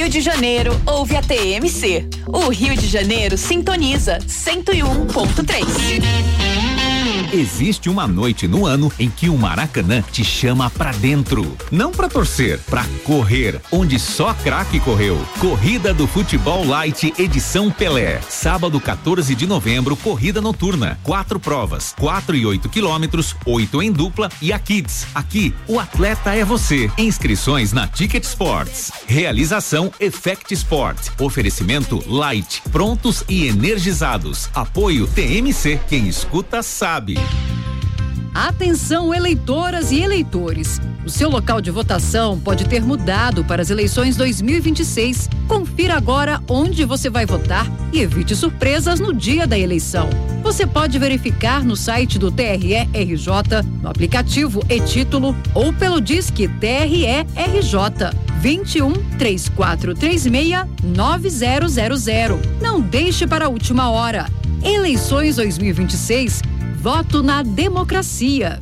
Rio de Janeiro, ouve a TMC. O Rio de Janeiro sintoniza 101.3. Existe uma noite no ano em que o Maracanã te chama pra dentro. Não pra torcer, pra correr, onde só craque correu. Corrida do Futebol Light, edição Pelé. Sábado, 14 de novembro, corrida noturna. 4 provas, 4 e 8 quilômetros, 8 em dupla e a Kids. Aqui, o atleta é você. Inscrições na Ticket Sports. Realização Effect Sport. Oferecimento Light. Prontos e energizados. Apoio TMC. Quem escuta sabe. Atenção, eleitoras e eleitores. O seu local de votação pode ter mudado para as eleições 2026. Confira agora onde você vai votar e evite surpresas no dia da eleição. Você pode verificar no site do TRE-RJ, no aplicativo e-Título ou pelo Disque TRE-RJ 21 3436 9000. Não deixe para a última hora. Eleições 2026. Voto na democracia.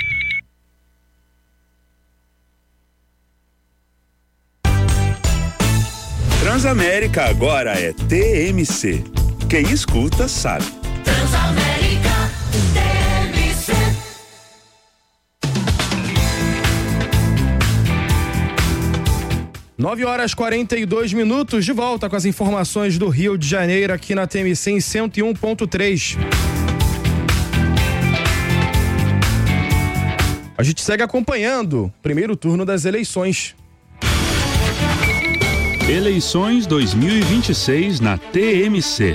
Transamérica agora é TMC. Quem escuta sabe. Transamérica TMC. Nove horas 42 minutos, de volta com as informações do Rio de Janeiro aqui na TMC em 101.3. A gente segue acompanhando o primeiro turno das eleições. Eleições 2026 na TMC.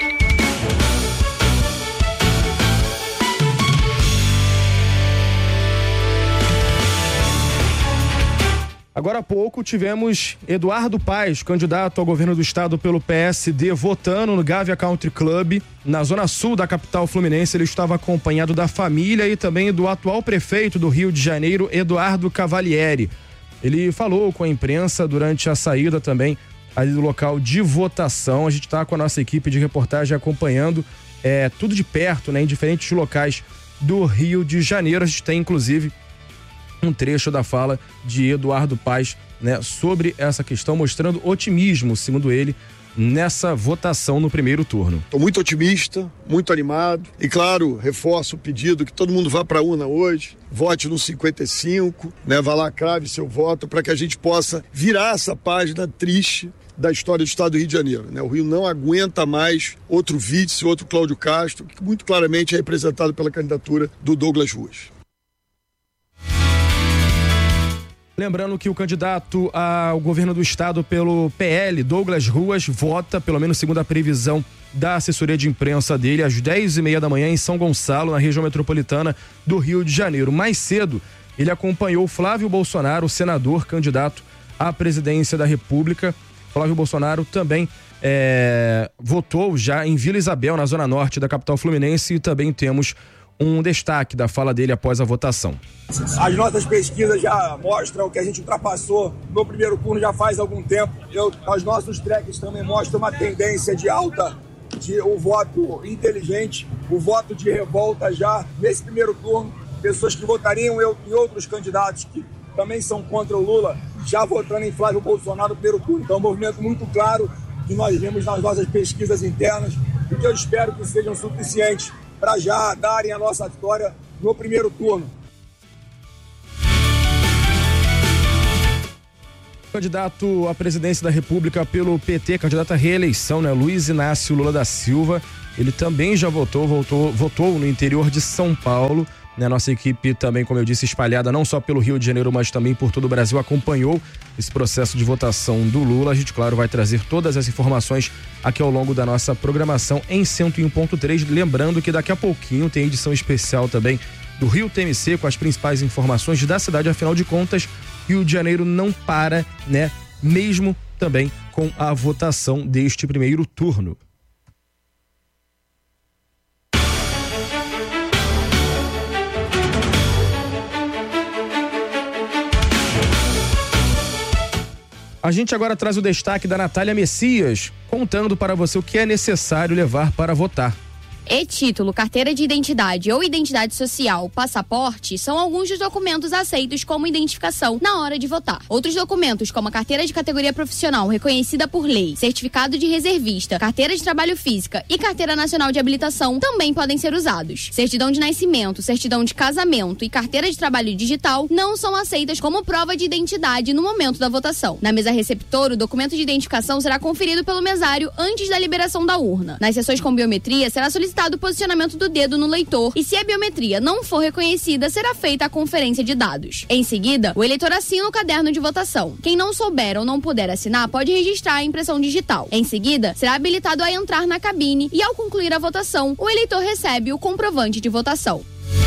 Agora há pouco tivemos Eduardo Paes, candidato ao governo do estado pelo PSD, votando no Gávea Country Club, na zona sul da capital fluminense. Ele estava acompanhado da família e também do atual prefeito do Rio de Janeiro, Eduardo Cavalieri. Ele falou com a imprensa durante a saída também ali do local de votação. A gente está com a nossa equipe de reportagem acompanhando tudo de perto, né, em diferentes locais do Rio de Janeiro. A gente tem, inclusive, um trecho da fala de Eduardo Paes, né, sobre essa questão, mostrando otimismo, segundo ele, nessa votação no primeiro turno. Estou muito otimista, muito animado e, claro, reforço o pedido que todo mundo vá para a urna hoje, vote no 55, né, vá lá, crave seu voto para que a gente possa virar essa página triste da história do estado do Rio de Janeiro, né? O Rio não aguenta mais outro vice, outro Cláudio Castro, que muito claramente é representado pela candidatura do Douglas Ruas. Lembrando que o candidato ao governo do estado pelo PL, Douglas Ruas, vota, pelo menos segundo a previsão da assessoria de imprensa dele, às 10h30 da manhã em São Gonçalo, na região metropolitana do Rio de Janeiro. Mais cedo, ele acompanhou Flávio Bolsonaro, senador, candidato à presidência da República. Flávio Bolsonaro também votou já em Vila Isabel, na zona norte da capital fluminense, e também temos um destaque da fala dele após a votação. As nossas pesquisas já mostram que a gente ultrapassou no primeiro turno já faz algum tempo. Os nossos tracks também mostram uma tendência de alta de o voto inteligente, o voto de revolta já nesse primeiro turno. Pessoas que votariam em outros candidatos que também são contra o Lula, já votando em Flávio Bolsonaro no primeiro turno. Então é um movimento muito claro que nós vemos nas nossas pesquisas internas e que eu espero que sejam suficientes para já darem a nossa vitória no primeiro turno. Candidato à presidência da República pelo PT, candidato à reeleição, né, Luiz Inácio Lula da Silva, ele também já votou no interior de São Paulo, né? Nossa equipe também, como eu disse, espalhada não só pelo Rio de Janeiro, mas também por todo o Brasil, acompanhou esse processo de votação do Lula. A gente, claro, vai trazer todas as informações aqui ao longo da nossa programação em 101.3, lembrando que daqui a pouquinho tem edição especial também do Rio TMC com as principais informações da cidade. Afinal de contas, Rio de Janeiro não para, né? Mesmo também com a votação deste primeiro turno. A gente agora traz o destaque da Natália Messias, contando para você o que é necessário levar para votar. E-título, carteira de identidade ou identidade social, passaporte, são alguns dos documentos aceitos como identificação na hora de votar. Outros documentos, como a carteira de categoria profissional reconhecida por lei, certificado de reservista, carteira de trabalho física e carteira nacional de habilitação, também podem ser usados. Certidão de nascimento, certidão de casamento e carteira de trabalho digital não são aceitas como prova de identidade no momento da votação. Na mesa receptora, o documento de identificação será conferido pelo mesário antes da liberação da urna. Nas sessões com biometria, será solicitado o posicionamento do dedo no leitor e, se a biometria não for reconhecida, será feita a conferência de dados. Em seguida, o eleitor assina o caderno de votação. Quem não souber ou não puder assinar pode registrar a impressão digital. Em seguida, será habilitado a entrar na cabine e, ao concluir a votação, o eleitor recebe o comprovante de votação.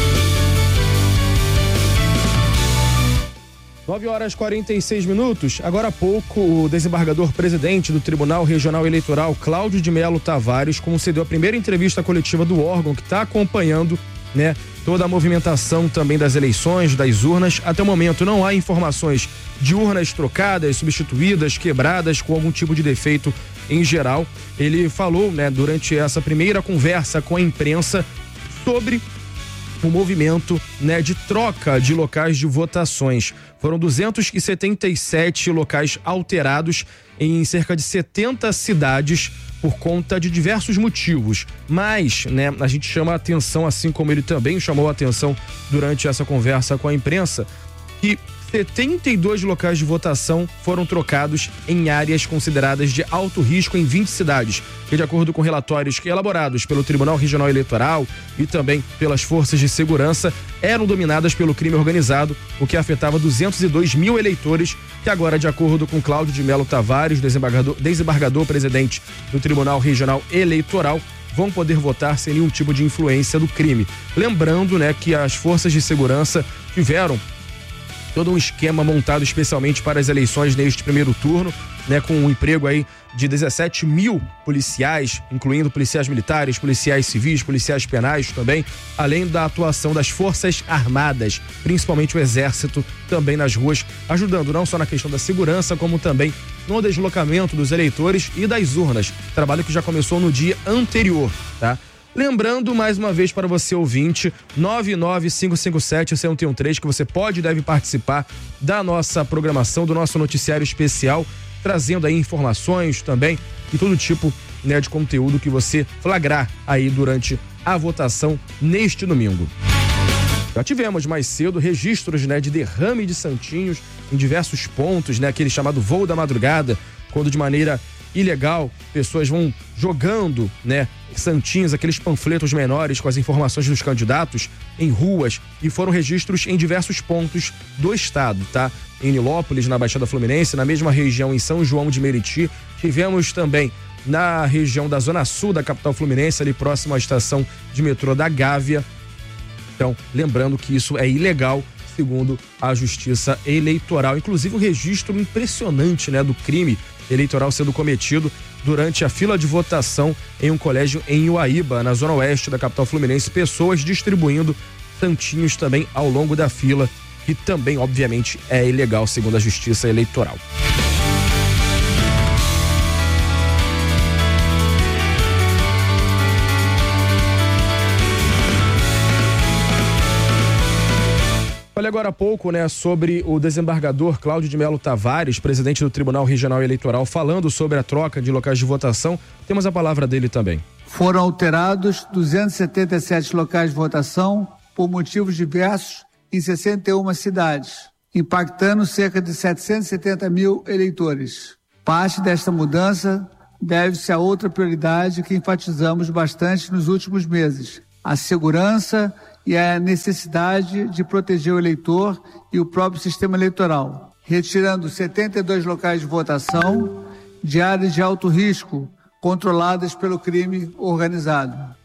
9h46. Agora há pouco, o desembargador-presidente do Tribunal Regional Eleitoral, Cláudio de Melo Tavares, concedeu a primeira entrevista coletiva do órgão que está acompanhando, né, toda a movimentação também das eleições, das urnas. Até o momento não há informações de urnas trocadas, substituídas, quebradas, com algum tipo de defeito em geral. Ele falou, né, durante essa primeira conversa com a imprensa sobre o movimento, né, de troca de locais de votações. Foram 277 locais alterados em cerca de 70 cidades por conta de diversos motivos. Mas, né, a gente chama a atenção, assim como ele também chamou a atenção durante essa conversa com a imprensa, que 72 locais de votação foram trocados em áreas consideradas de alto risco em 20 cidades, que, de acordo com relatórios elaborados pelo Tribunal Regional Eleitoral e também pelas forças de segurança, eram dominadas pelo crime organizado, o que afetava 202 mil eleitores, que agora, de acordo com Cláudio de Melo Tavares, desembargador-presidente do Tribunal Regional Eleitoral, vão poder votar sem nenhum tipo de influência do crime. Lembrando, né, que as forças de segurança tiveram todo um esquema montado especialmente para as eleições neste primeiro turno, né, com um emprego aí de 17 mil policiais, incluindo policiais militares, policiais civis, policiais penais também, além da atuação das Forças Armadas, principalmente o Exército, também nas ruas, ajudando não só na questão da segurança, como também no deslocamento dos eleitores e das urnas, trabalho que já começou no dia anterior, tá? Lembrando mais uma vez para você ouvinte, 99557-1013, que você pode e deve participar da nossa programação, do nosso noticiário especial, trazendo aí informações também e todo tipo, né, de conteúdo que você flagrar aí durante a votação neste domingo. Já tivemos mais cedo registros, né, de derrame de santinhos em diversos pontos, né, aquele chamado voo da madrugada, quando de maneira ilegal pessoas vão jogando, né, santinhos, aqueles panfletos menores com as informações dos candidatos em ruas, e foram registros em diversos pontos do estado, tá? Em Nilópolis, na Baixada Fluminense, na mesma região em São João de Meriti, tivemos também na região da Zona Sul da capital fluminense, ali próximo à estação de metrô da Gávea. Então, lembrando que isso é ilegal, segundo a Justiça Eleitoral. Inclusive, um registro impressionante, né, do crime eleitoral sendo cometido durante a fila de votação em um colégio em Uaíba, na zona oeste da capital fluminense, pessoas distribuindo santinhos também ao longo da fila, que também, obviamente, é ilegal, segundo a Justiça Eleitoral. Falei agora há pouco, né, sobre o desembargador Cláudio de Melo Tavares, presidente do Tribunal Regional Eleitoral, falando sobre a troca de locais de votação. Temos a palavra dele também. Foram alterados 277 locais de votação por motivos diversos em 61 cidades, impactando cerca de 770 mil eleitores. Parte desta mudança deve-se a outra prioridade que enfatizamos bastante nos últimos meses: a segurança e a necessidade de proteger o eleitor e o próprio sistema eleitoral, retirando 72 locais de votação de áreas de alto risco controladas pelo crime organizado.